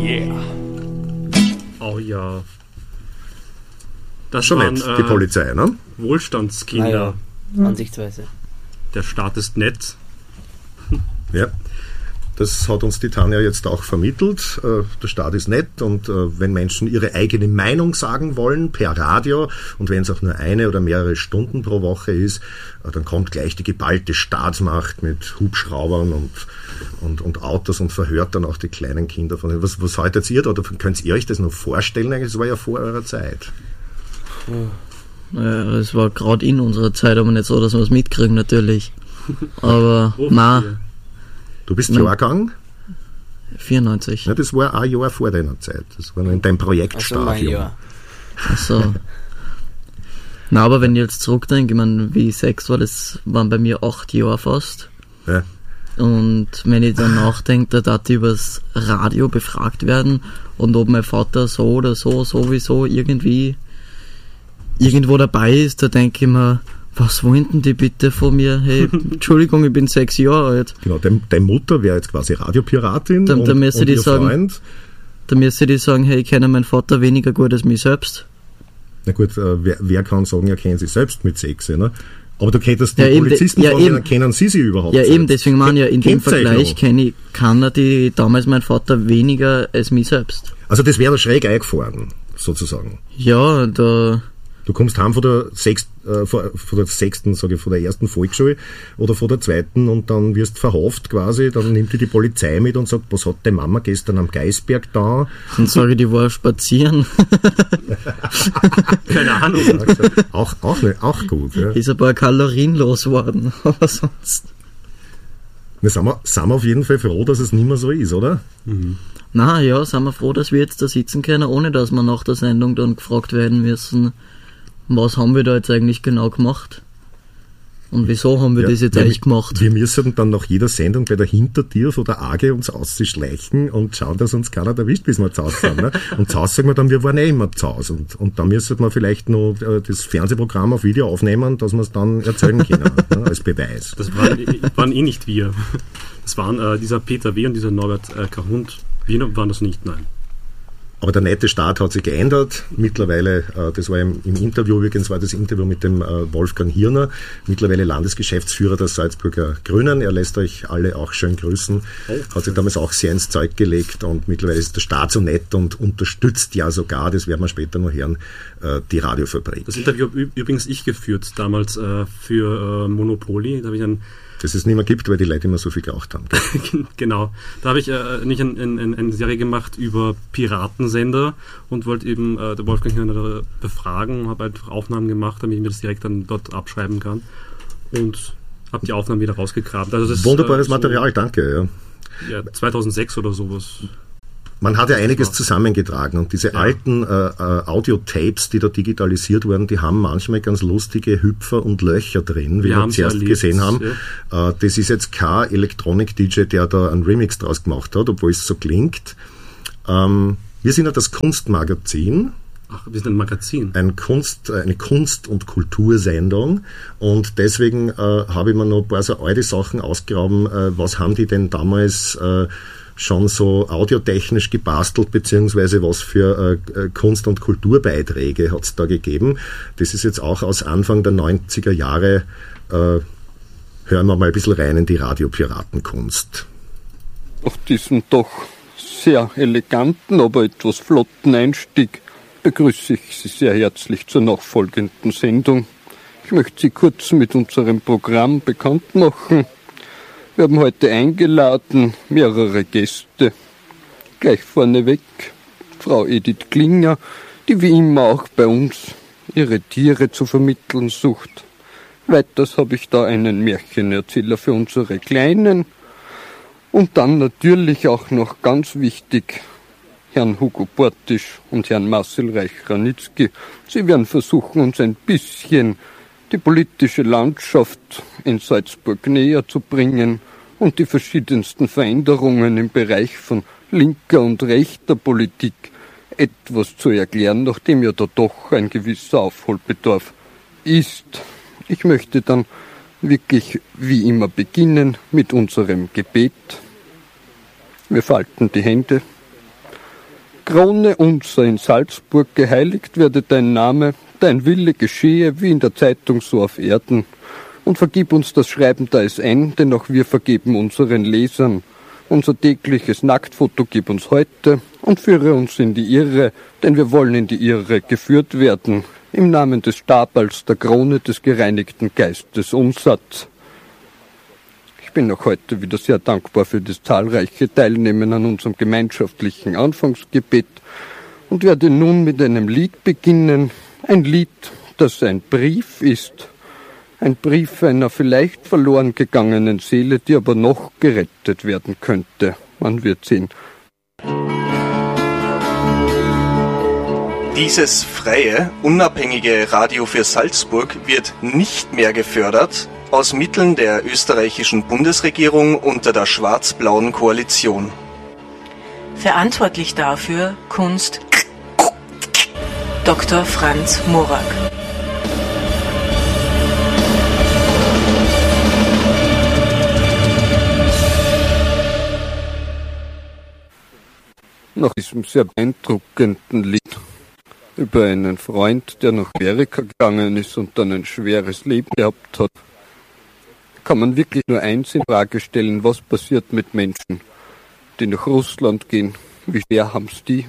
Yeah. Oh ja. Das schon waren, nett, die Polizei, ne? Wohlstandskinder. Ansichtsweise. Der Staat ist nett. Ja. Das hat uns die Tanja jetzt auch vermittelt. Der Staat ist nett und wenn Menschen ihre eigene Meinung sagen wollen per Radio und wenn es auch nur eine oder mehrere Stunden pro Woche ist, dann kommt gleich die geballte Staatsmacht mit Hubschraubern und Autos und verhört dann auch die kleinen Kinder von ihnen. Was haltet ihr da? Oder könnt ihr euch das noch vorstellen? Eigentlich, das war ja vor eurer Zeit. Ja, es war gerade in unserer Zeit, aber nicht so, dass wir es mitkriegen natürlich. Aber Du bist Jahrgang? 94. Ja, das war ein Jahr vor deiner Zeit. Das war noch in deinem Projektstadium. Achso. Na, aber wenn ich jetzt zurückdenke, ich meine, wie ich 6 war, das waren bei mir 8 Jahre fast. Ja. Und wenn ich dann nachdenke, da darf ich übers Radio befragt werden und ob mein Vater so oder so, sowieso irgendwo dabei ist, da denke ich mir, was wollten die bitte von mir? Hey, Entschuldigung, ich bin 6 Jahre alt. Genau, deine Mutter wäre jetzt quasi Radiopiratin Da müsste und die ihr sagen, Freund. Da müsste die sagen, hey, ich kenne meinen Vater weniger gut als mich selbst. Na gut, wer kann sagen, er kennt sich selbst mit 6, ne? Aber du könntest die Ja, eben, Polizisten ja, fragen, eben. dann kennen sie überhaupt Ja, selbst. eben, deswegen meine ich ja, in dem Kennt's euch Vergleich noch? kann er die damals mein Vater weniger als mich selbst. Also das wäre da schräg eingefahren, sozusagen. Ja, da... Du kommst heim von der sechsten, sage ich, von der ersten Volksschule oder von der zweiten und dann wirst verhaftet quasi, dann nimmt die Polizei mit und sagt, was hat die Mama gestern am Geisberg da? Dann sage ich, die war spazieren. Keine Ahnung. Auch gut. Ja. Ist ein paar Kalorien losgeworden, aber sonst... Wir sind auf jeden Fall froh, dass es nicht mehr so ist, oder? Na ja, sind wir froh, dass wir jetzt da sitzen können, ohne dass wir nach der Sendung dann gefragt werden müssen, was haben wir da jetzt eigentlich genau gemacht? Und wieso haben wir das jetzt eigentlich gemacht? Wir müssen dann nach jeder Sendung bei der Hintertür von der AG uns auszuschleichen und schauen, dass uns keiner erwischt, bis wir zu Hause sind. Ne? Und zu Hause sagen wir dann, wir waren immer zu Hause. Und dann müssen wir vielleicht noch das Fernsehprogramm auf Video aufnehmen, dass wir es dann erzählen können, ne? Als Beweis. Das waren eh nicht wir. Das waren dieser Peter W. und dieser Norbert Kahund. Wir waren das nicht, nein. Aber der nette Staat hat sich geändert. Mittlerweile, das war im Interview, übrigens war das Interview mit dem Wolfgang Hirner, mittlerweile Landesgeschäftsführer der Salzburger Grünen. Er lässt euch alle auch schön grüßen. Hat sich damals auch sehr ins Zeug gelegt und mittlerweile ist der Staat so nett und unterstützt ja sogar, das werden wir später noch hören, die Radiofabrik. Das Interview habe übrigens ich geführt, damals für Monopoly. Da habe ich dass es nicht mehr gibt, weil die Leute immer so viel geraucht haben. Genau. Da habe ich nicht eine Serie gemacht über Piratensender und wollte eben der Wolfgang Hirner befragen, habe einfach Aufnahmen gemacht, damit ich mir das direkt dann dort abschreiben kann und habe die Aufnahmen wieder rausgegraben. Also das wunderbares Material, danke. Ja, 2006 oder sowas. Man hat ja einiges zusammengetragen und diese alten Audiotapes, die da digitalisiert wurden, die haben manchmal ganz lustige Hüpfer und Löcher drin, wie wir zuerst gesehen haben. Ja. Das ist jetzt kein Electronic-DJ, der da einen Remix draus gemacht hat, obwohl es so klingt. Wir sind ja das Kunstmagazin. Ach, wir sind ein Magazin. Eine Kunst- und Kultursendung und deswegen habe ich mir noch ein paar so alte Sachen ausgegraben. Was haben die denn damals schon so audiotechnisch gebastelt, beziehungsweise was für Kunst- und Kulturbeiträge hat es da gegeben. Das ist jetzt auch aus Anfang der 90er Jahre, hören wir mal ein bisschen rein in die Radiopiratenkunst. Auf diesem doch sehr eleganten, aber etwas flotten Einstieg begrüße ich Sie sehr herzlich zur nachfolgenden Sendung. Ich möchte Sie kurz mit unserem Programm bekannt machen. Wir haben heute eingeladen mehrere Gäste. Gleich vorneweg Frau Edith Klinger, die wie immer auch bei uns ihre Tiere zu vermitteln sucht. Weiters habe ich da einen Märchenerzähler für unsere Kleinen. Und dann natürlich auch noch ganz wichtig Herrn Hugo Portisch und Herrn Marcel Reich-Ranitzky. Sie werden versuchen, uns ein bisschen die politische Landschaft in Salzburg näher zu bringen und die verschiedensten Veränderungen im Bereich von linker und rechter Politik etwas zu erklären, nachdem ja da doch ein gewisser Aufholbedarf ist. Ich möchte dann wirklich wie immer beginnen mit unserem Gebet. Wir falten die Hände Krone unser in Salzburg, geheiligt werde dein Name, dein Wille geschehe, wie in der Zeitung so auf Erden. Und vergib uns das Schreiben da es ein, denn auch wir vergeben unseren Lesern. Unser tägliches Nacktfoto gib uns heute und führe uns in die Irre, denn wir wollen in die Irre geführt werden. Im Namen des Stabals, der Krone des gereinigten Geistes, Umsatz. Ich bin auch heute wieder sehr dankbar für das zahlreiche Teilnehmen an unserem gemeinschaftlichen Anfangsgebet und werde nun mit einem Lied beginnen. Ein Lied, das ein Brief ist. Ein Brief einer vielleicht verloren gegangenen Seele, die aber noch gerettet werden könnte. Man wird sehen. Dieses freie, unabhängige Radio für Salzburg wird nicht mehr gefördert aus Mitteln der österreichischen Bundesregierung unter der schwarz-blauen Koalition. Verantwortlich dafür Kunst Dr. Franz Morak. Nach diesem sehr beeindruckenden Lied über einen Freund, der nach Amerika gegangen ist und dann ein schweres Leben gehabt hat, kann man wirklich nur eins in Frage stellen: Was passiert mit Menschen, die nach Russland gehen? Wie schwer haben's die?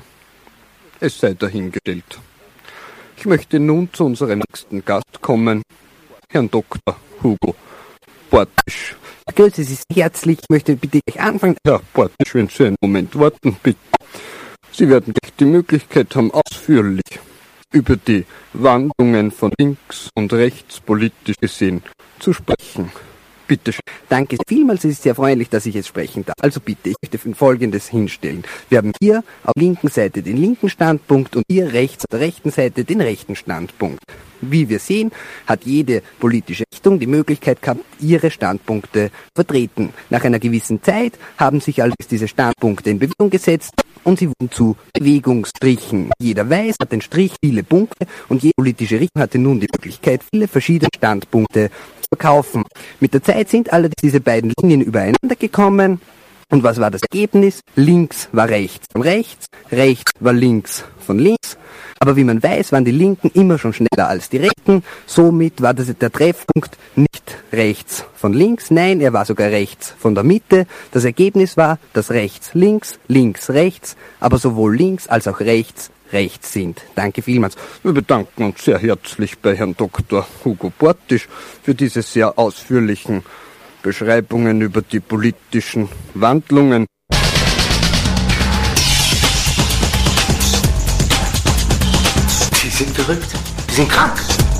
Es sei dahingestellt. Ich möchte nun zu unserem nächsten Gast kommen, Herrn Dr. Hugo Portisch. Grüße Sie herzlich. Ich möchte bitte gleich anfangen. Herr Portisch, wenn Sie einen Moment warten, bitte. Sie werden gleich die Möglichkeit haben, ausführlich über die Wandlungen von links und rechts politisch gesehen zu sprechen. Bitte schön. Danke vielmals, es ist sehr freundlich, dass ich jetzt sprechen darf. Also bitte, ich möchte Folgendes hinstellen. Wir haben hier auf der linken Seite den linken Standpunkt und hier rechts auf der rechten Seite den rechten Standpunkt. Wie wir sehen, hat jede politische Richtung die Möglichkeit gehabt, ihre Standpunkte zu vertreten. Nach einer gewissen Zeit haben sich allerdings diese Standpunkte in Bewegung gesetzt und sie wurden zu Bewegungsstrichen. Jeder weiß, hat den Strich viele Punkte und jede politische Richtung hatte nun die Möglichkeit, viele verschiedene Standpunkte zu verkaufen. Mit der Zeit sind allerdings diese beiden Linien übereinander gekommen. Und was war das Ergebnis? Links war rechts von rechts, rechts war links von links. Aber wie man weiß, waren die Linken immer schon schneller als die Rechten. Somit war das der Treffpunkt nicht rechts von links, nein, er war sogar rechts von der Mitte. Das Ergebnis war, dass rechts links, links rechts, aber sowohl links als auch rechts rechts sind. Danke vielmals. Wir bedanken uns sehr herzlich bei Herrn Dr. Hugo Portisch für diese sehr ausführlichen Beschreibungen über die politischen Wandlungen. Sie sind verrückt. Sie sind krank.